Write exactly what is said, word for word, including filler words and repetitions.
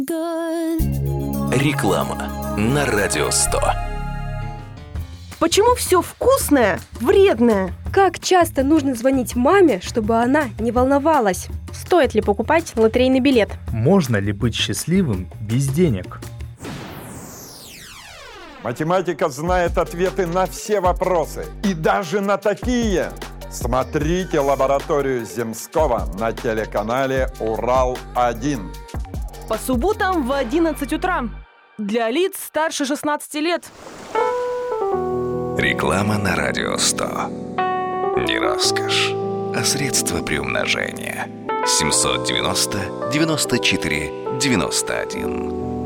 Реклама на Радио сто. Почему все вкусное вредное? Как часто нужно звонить маме, чтобы она не волновалась? Стоит ли покупать лотерейный билет? Можно ли быть счастливым без денег? Математика знает ответы на все вопросы, и даже на такие. Смотрите лабораторию Земского на телеканале Урал один. По субботам в одиннадцать утра. Для лиц старше шестнадцати лет. Реклама на Радио сто. Не роскошь, а средство приумножения. семь девяносто девяносто четыре девяносто один.